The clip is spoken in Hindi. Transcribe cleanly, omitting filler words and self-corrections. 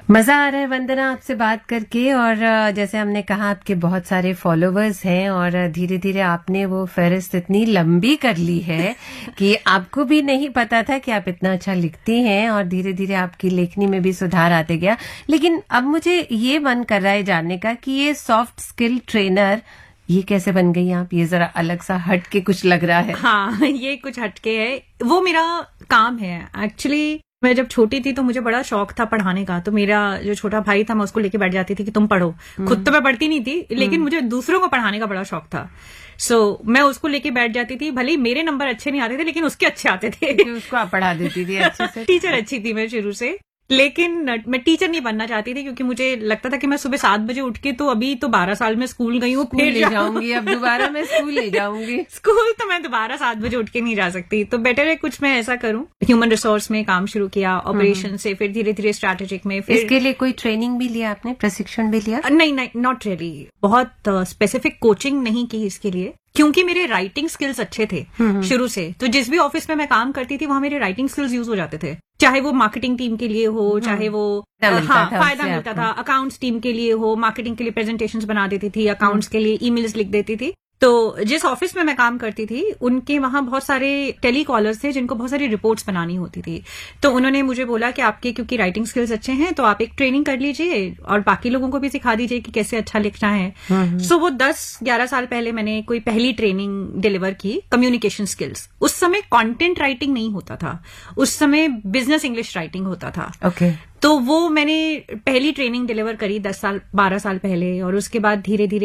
मजा आ रहा है वंदना आपसे बात करके। और जैसे हमने कहा आपके बहुत सारे फॉलोवर्स हैं और धीरे धीरे आपने वो फहरिस्त इतनी लंबी कर ली है कि आपको भी नहीं पता था कि आप इतना अच्छा लिखती हैं और धीरे धीरे आपकी लेखनी में भी सुधार आते गया। लेकिन अब मुझे ये मन कर रहा है जानने का कि ये सॉफ्ट स्किल ट्रेनर ये कैसे बन गई आप? ये जरा अलग सा हट के कुछ लग रहा है। हाँ, ये कुछ हटके है, वो मेरा काम है एक्चुअली। मैं जब छोटी थी तो मुझे बड़ा शौक था पढ़ाने का, तो मेरा जो छोटा भाई था मैं उसको लेके बैठ जाती थी कि तुम पढ़ो। खुद तो मैं पढ़ती नहीं थी, लेकिन मुझे दूसरों को पढ़ाने का बड़ा शौक था। सो मैं उसको लेके बैठ जाती थी, भले ही मेरे नंबर अच्छे नहीं आते थे लेकिन उसके अच्छे आते थे। उसको आप पढ़ा देती थी अच्छे से। टीचर अच्छी थी मैं शुरू से, लेकिन मैं टीचर नहीं बनना चाहती थी क्योंकि मुझे लगता था कि मैं सुबह 7 बजे उठ के, तो अभी तो 12 साल में स्कूल गई हूँ, फिर ले जाऊंगी, अब दोबारा मैं स्कूल ले जाऊंगी। स्कूल तो मैं दोबारा 7 बजे उठ के नहीं जा सकती, तो बेटर है कुछ मैं ऐसा करूं। ह्यूमन रिसोर्स में काम शुरू किया, ऑपरेशन से, फिर धीरे धीरे स्ट्रैटेजिक में। फिर इसके लिए कोई ट्रेनिंग भी लिया आपने, प्रशिक्षण भी लिया? नहीं, नॉट रियली। बहुत स्पेसिफिक कोचिंग नहीं की इसके लिए, क्योंकि मेरे राइटिंग स्किल्स अच्छे थे शुरू से। तो जिस भी ऑफिस में मैं काम करती थी वहां मेरे राइटिंग स्किल्स यूज हो जाते थे, चाहे वो मार्केटिंग टीम के लिए हो, चाहे वो फायदा मिलता था, अकाउंट्स टीम के लिए हो, मार्केटिंग के लिए प्रेजेंटेशंस बना देती थी, अकाउंट्स के लिए ईमेल्स लिख देती थी। तो जिस ऑफिस में मैं काम करती थी उनके वहां बहुत सारे टेलीकॉलर्स थे जिनको बहुत सारी रिपोर्ट्स बनानी होती थी। तो उन्होंने मुझे बोला कि आपके क्योंकि राइटिंग स्किल्स अच्छे हैं तो आप एक ट्रेनिंग कर लीजिए और बाकी लोगों को भी सिखा दीजिए कि कैसे अच्छा लिखना है। सो वो 10-11 साल पहले मैंने कोई पहली ट्रेनिंग डिलीवर की, कम्युनिकेशन स्किल्स। उस समय कंटेंट राइटिंग नहीं होता था, उस समय बिजनेस इंग्लिश राइटिंग होता था। ओके। तो वो मैंने पहली ट्रेनिंग डिलीवर करी 10-12 साल पहले, और उसके बाद धीरे धीरे